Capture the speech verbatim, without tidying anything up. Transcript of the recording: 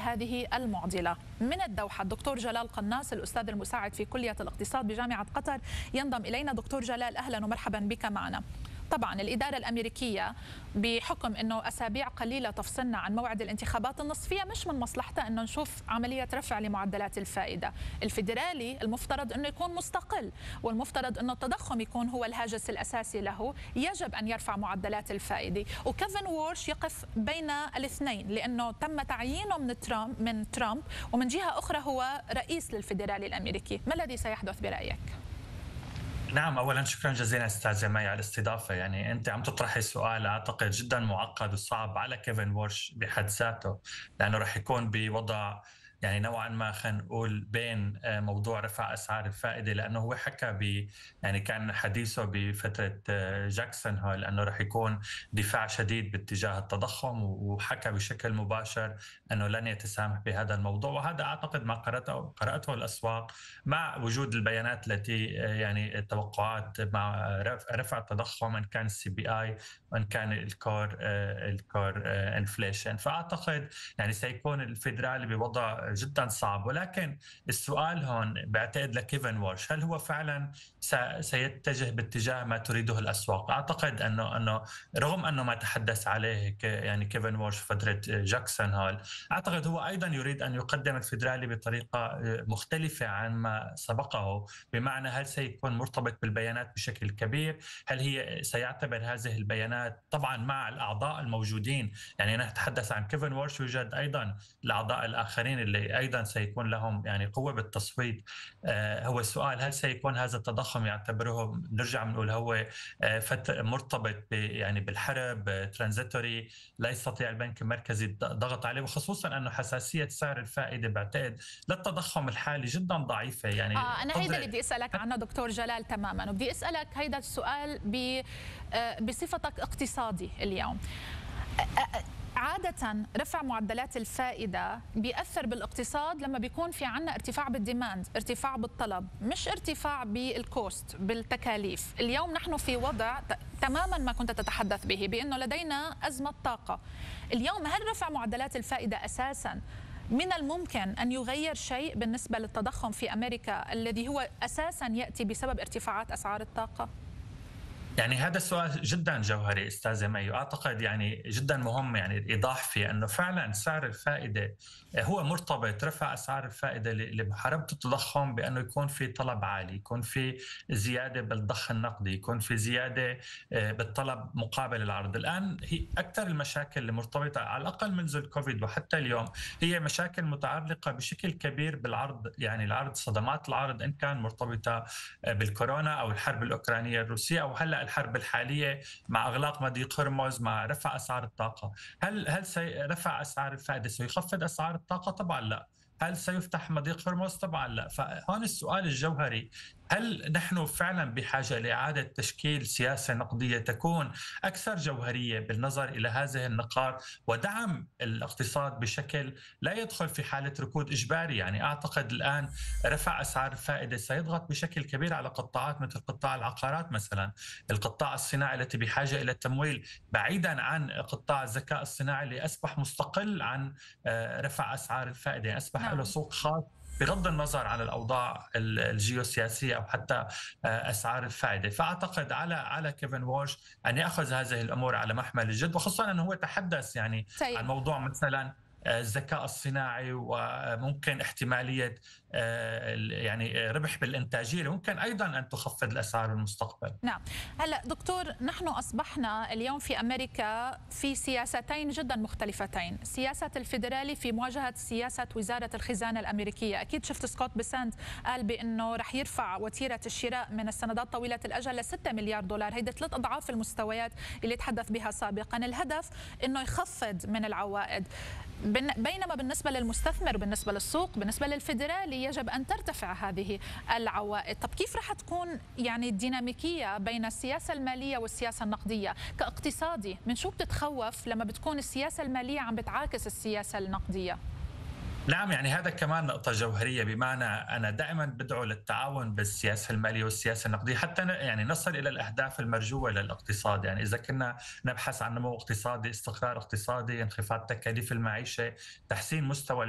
هذه المعضلة. من الدوحة الدكتور جلال قناص الأستاذ المساعد في كلية الاقتصاد بجامعة قطر ينضم إلينا. دكتور جلال أهلا ومرحبا بك معنا. طبعا الإدارة الأمريكية بحكم أنه أسابيع قليلة تفصلنا عن موعد الانتخابات النصفية مش من مصلحتها أنه نشوف عملية رفع لمعدلات الفائدة. الفيدرالي المفترض أنه يكون مستقل، والمفترض أنه التضخم يكون هو الهاجس الأساسي له، يجب أن يرفع معدلات الفائدة. وكيفن وورش يقف بين الاثنين لأنه تم تعيينه من ترامب من ترامب ومن جهة أخرى هو رئيس للفيدرالي الأمريكي. ما الذي سيحدث برأيك؟ نعم، أولا شكرا جزيلا أستاذة مي على الاستضافة. يعني أنت عم تطرحي سؤال أعتقد جدا معقد وصعب على كيفن وورش بحد ذاته، لأنه رح يكون بوضع يعني نوعا ما خلينا نقول بين موضوع رفع أسعار الفائدة، لأنه هو حكى ب يعني كان حديثه بفترة جاكسون هول أنه رح يكون دفاع شديد باتجاه التضخم، وحكى بشكل مباشر أنه لن يتسامح بهذا الموضوع. وهذا أعتقد ما قرأته قرأته الأسواق مع وجود البيانات التي يعني التوقعات مع رفع التضخم، ان كان السي بي اي وان كان الكور الكور انفليشن. فاعتقد يعني سيكون الفيدرالي بوضع جدا صعب. ولكن السؤال هون بعتقد لكيفن وورش، هل هو فعلا سيتجه باتجاه ما تريده الاسواق؟ اعتقد انه انه رغم انه ما تحدث عليه يعني كيفن وورش فتره جاكسون هول، اعتقد هو ايضا يريد ان يقدم الفيدرالي بطريقه مختلفه عن ما سبقه. بمعنى هل سيكون مرتبط بالبيانات بشكل كبير؟ هل هي سيعتبر هذه البيانات طبعا مع الأعضاء الموجودين؟ يعني نتحدث عن كيفن وورش، يوجد أيضا الأعضاء الآخرين اللي أيضا سيكون لهم يعني قوة بالتصويت. آه هو السؤال هل سيكون هذا التضخم يعتبره نرجع بنقول هو آه مرتبط يعني بالحرب ترانزيتوري، لا يستطيع البنك المركزي الضغط عليه، وخصوصا أنه حساسية سعر الفائدة بعتقد للتضخم الحالي جدا ضعيفة. يعني آه أنا هيدا اللي بدي أسألك عنه دكتور جلال تماما، وبدي أسألك هيدا السؤال بصفتك اقتصادي اليوم. عادة رفع معدلات الفائدة بيأثر بالاقتصاد لما بيكون في عنا ارتفاع بالديماند، ارتفاع بالطلب، مش ارتفاع بالكوست بالتكاليف. اليوم نحن في وضع تماما ما كنت تتحدث به، بأنه لدينا أزمة طاقة. اليوم هل رفع معدلات الفائدة أساسا من الممكن أن يغير شيء بالنسبة للتضخم في أمريكا الذي هو أساساً يأتي بسبب ارتفاعات أسعار الطاقة؟ يعني هذا السؤال جدا جوهري استاذه مي، واعتقد يعني جدا مهم يعني الايضاح فيه انه فعلا سعر الفائده هو مرتبط، رفع اسعار الفائده لمحاربه التضخم بانه يكون في طلب عالي، يكون في زياده بالضخ النقدي، يكون في زياده بالطلب مقابل العرض. الان هي اكثر المشاكل المرتبطه على الاقل منذ الكوفيد وحتى اليوم هي مشاكل متعلقه بشكل كبير بالعرض، يعني العرض صدمات العرض ان كان مرتبطه بالكورونا او الحرب الاوكرانيه الروسيه او هلا الحرب الحاليه مع اغلاق مضيق هرمز مع رفع اسعار الطاقه. هل هل سيرفع اسعار الفائده سيخفض اسعار الطاقه؟ طبعا لا. هل سيفتح مضيق هرمز؟ طبعا لا. فهون السؤال الجوهري، هل نحن فعلا بحاجة لإعادة تشكيل سياسة نقدية تكون أكثر جوهرية بالنظر إلى هذه النقاط ودعم الاقتصاد بشكل لا يدخل في حالة ركود إجباري؟ يعني أعتقد الآن رفع أسعار الفائدة سيضغط بشكل كبير على قطاعات مثل قطاع العقارات مثلا، القطاع الصناعي التي بحاجة إلى التمويل، بعيدا عن قطاع الذكاء الصناعي اللي أصبح مستقل عن رفع أسعار الفائدة، أصبح له سوق خاص بغض النظر عن الأوضاع الجيوسياسية أو حتى أسعار الفائدة. فأعتقد على على كيفن وورش أن يأخذ هذه الأمور على محمل الجد، وخصوصا أنه هو تحدث يعني طيب. عن موضوع مثلا الذكاء الصناعي وممكن احتمالية يعني ربح بالإنتاجية، ممكن أيضا أن تخفض الأسعار بالمستقبل. نعم. هلا دكتور، نحن أصبحنا اليوم في أمريكا في سياستين جدا مختلفتين، سياسة الفيدرالي في مواجهة سياسة وزارة الخزانة الأمريكية. أكيد شفت سكوت بيسنت قال بأنه رح يرفع وتيرة الشراء من السندات طويلة الأجل ل ستة مليار دولار، هيدا ثلاث أضعاف المستويات اللي تحدث بها سابقا. الهدف أنه يخفض من العوائد، بينما بالنسبة للمستثمر وبالنسبة للسوق بالنسبة للفيدرالي يجب أن ترتفع هذه العوائد. طب كيف رح تكون يعني الديناميكية بين السياسة المالية والسياسة النقدية؟ كاقتصادي من شو بتتخوف لما بتكون السياسة المالية عم بتعاكس السياسة النقدية؟ نعم، يعني هذا كمان نقطة جوهرية، بمعنى أنا دائما بدعو للتعاون بالسياسة المالية والسياسة النقدية حتى يعني نصل إلى الأهداف المرجوة للاقتصاد. يعني إذا كنا نبحث عن نمو اقتصادي، استقرار اقتصادي، انخفاض تكاليف المعيشة، تحسين مستوى